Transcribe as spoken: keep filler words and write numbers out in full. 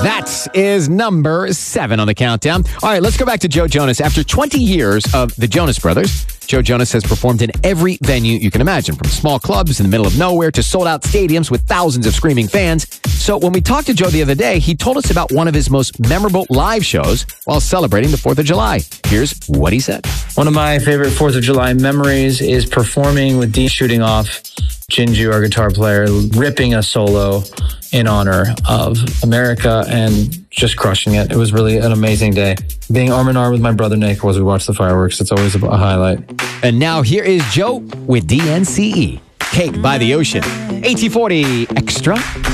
That is number seven on the countdown. All right, let's go back to Joe Jonas. After twenty years of the Jonas Brothers, Joe Jonas has performed in every venue you can imagine, from small clubs in the middle of nowhere to sold-out stadiums with thousands of screaming fans. So when we talked to Joe the other day, he told us about one of his most memorable live shows while celebrating the fourth of July. Here's what he said. One of my favorite fourth of July memories is performing with Dean shooting off, Jinju, our guitar player, ripping a solo in honor of America and just crushing it. It was really an amazing day. Being arm in arm with my brother Nick as we watched the fireworks, it's always a highlight. And now here is Joe with D N C E, Cake by the Ocean. A T forty Extra.